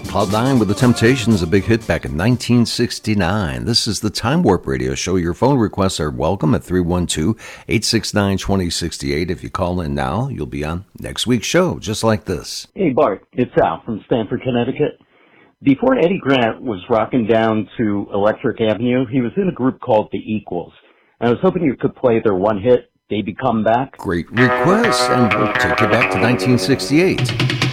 Cloud 9 with the Temptations, a big hit back in 1969. This is the Time Warp Radio Show. Your phone requests are welcome at 312-869-2068. If you call in now, you'll be on next week's show, just like this. Hey, Bart, it's Al from Stamford, Connecticut. Before Eddie Grant was rocking down to Electric Avenue, he was in a group called The Equals. And I was hoping you could play their one hit, Baby Come Back. Great request, and we'll take you back to 1968.